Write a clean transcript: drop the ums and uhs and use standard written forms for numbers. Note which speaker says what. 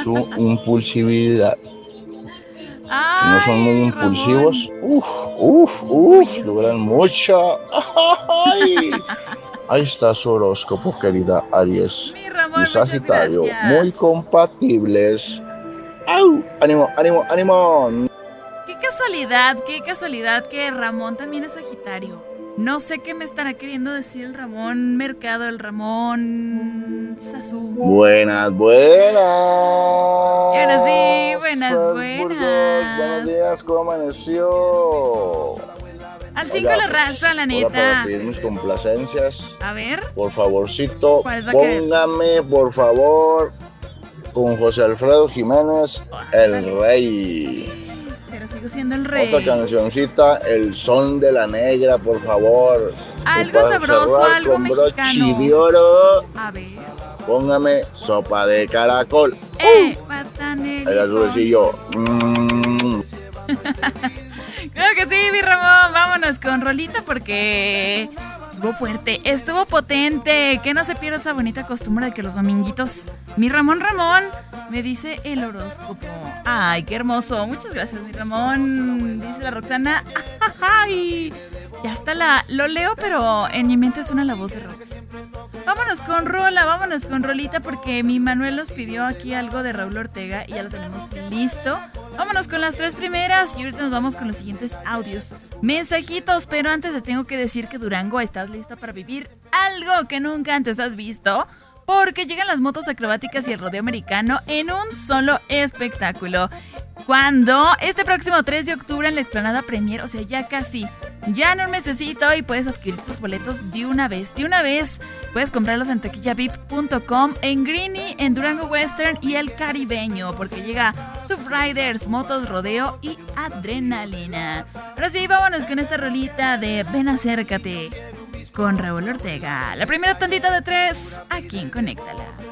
Speaker 1: su impulsividad. Si no son muy
Speaker 2: Ay,
Speaker 1: impulsivos,
Speaker 2: Ramón. Uy, eso
Speaker 1: logran
Speaker 2: sí.
Speaker 1: mucho. Ay, ahí está su horóscopo, querida Aries
Speaker 2: Mi
Speaker 1: y
Speaker 2: Ramón, muchas
Speaker 1: Sagitario, muy
Speaker 2: gracias.
Speaker 1: compatibles. ¡Au! ¡Ánimo, ánimo, ánimo!
Speaker 2: Qué casualidad que Ramón también es Sagitario. No sé qué me estará queriendo decir el Ramón Mercado, el Ramón Sazú.
Speaker 1: Buenas,
Speaker 2: Y ahora sí,
Speaker 1: buenas.
Speaker 2: buenas,
Speaker 1: Salzburgos, buenos
Speaker 2: buenas.
Speaker 1: días, ¿cómo amaneció?
Speaker 2: Al 5
Speaker 1: Oiga,
Speaker 2: la raza,
Speaker 1: pues,
Speaker 2: la
Speaker 1: ahora para
Speaker 2: neta.
Speaker 1: pedir mis complacencias,
Speaker 2: A ver,
Speaker 1: por favorcito,
Speaker 2: ¿cuáles va a querer?
Speaker 1: póngame, por favor, con José Alfredo Jiménez, El
Speaker 2: Ándale.
Speaker 1: Rey.
Speaker 2: Pero sigo siendo el
Speaker 1: Otra
Speaker 2: rey.
Speaker 1: cancioncita, El Son de la Negra, por favor. Y
Speaker 2: Algo
Speaker 1: para
Speaker 2: sabroso,
Speaker 1: cerrar
Speaker 2: algo
Speaker 1: con broche
Speaker 2: mexicano.
Speaker 1: de oro,
Speaker 2: A ver.
Speaker 1: póngame Sopa de Caracol.
Speaker 2: Matan el
Speaker 1: El azulecillo.
Speaker 2: Claro que sí, mi Ramón. Vámonos con rolita porque estuvo fuerte, estuvo potente. Que no se pierda esa bonita costumbre de que los dominguitos, mi Ramón me dice el horóscopo. Ay, qué hermoso. Muchas gracias, mi Ramón. Dice la Roxana. Ay, ya está lo leo, pero en mi mente suena la voz de Rox. Vámonos con rolita porque mi Manuel nos pidió aquí algo de Raúl Ortega y ya lo tenemos listo. Vámonos con las tres primeras y ahorita nos vamos con los siguientes audios. Mensajitos, pero antes te tengo que decir que Durango, ¿estás listo para vivir algo que nunca antes has visto? Porque llegan las motos acrobáticas y el rodeo americano en un solo espectáculo. ¿Cuándo? Este próximo 3 de octubre en la Explanada Premier, o sea, ya casi, ya en un mesecito y puedes adquirir tus boletos de una vez. De una vez puedes comprarlos en taquillavip.com, en Greeny, en Durango Western y el Caribeño, porque llega Tough Riders, motos, rodeo y adrenalina. Ahora sí, vámonos con esta rolita de Ven Acércate con Raúl Ortega. La primera tandita de 3, aquí en Conéctala.